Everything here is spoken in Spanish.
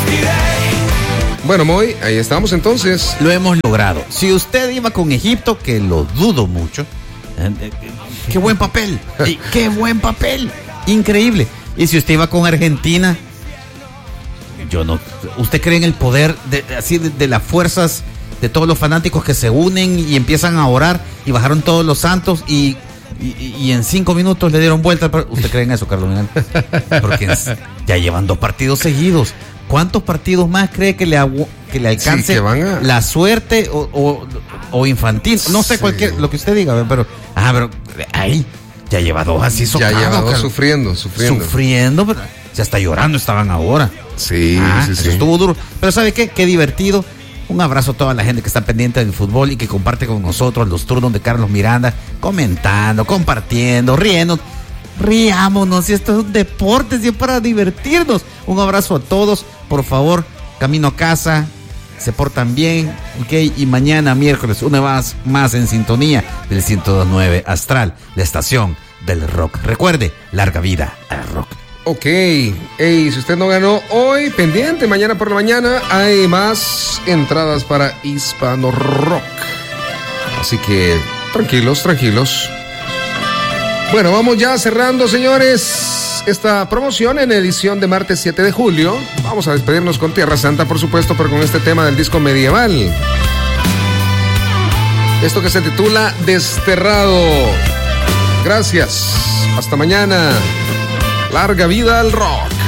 Bueno, Moy, ahí estamos entonces. Lo hemos logrado. Si usted iba con Egipto, que lo dudo mucho, qué buen papel, qué buen papel, increíble. Y si usted iba con Argentina, yo no. ¿Usted cree en el poder de las fuerzas de todos los fanáticos que se unen y empiezan a orar y bajaron todos los santos y en 5 minutos le dieron vuelta? ¿Usted cree en eso, Carlos Miguel? Porque ya llevan 2 partidos seguidos. ¿Cuántos partidos más cree que le alcance la suerte o infantil? No sé, cualquier, lo que usted diga, pero ahí ya lleva 2 así socados. Ya lleva 2 sufriendo. Pero ya está llorando, estaban ahora. Sí. Eso estuvo duro. Pero ¿sabe qué? Qué divertido. Un abrazo a toda la gente que está pendiente del fútbol y que comparte con nosotros los turnos de Carlos Miranda, comentando, compartiendo, riendo. Riámonos, si esto es un deporte, si es para divertirnos. Un abrazo a todos, por favor, camino a casa, se portan bien, ok, y mañana miércoles una vez más en sintonía del 102.9 Astral, la estación del rock. Recuerde, larga vida al rock. Ok, si usted no ganó hoy, pendiente, mañana por la mañana hay más entradas para Hispano Rock. Así que tranquilos. Bueno, vamos ya cerrando, señores, esta promoción en edición de martes 7 de julio. Vamos a despedirnos con Tierra Santa, por supuesto, pero con este tema del disco Medieval. Esto que se titula Desterrado. Gracias. Hasta mañana. Larga vida al rock.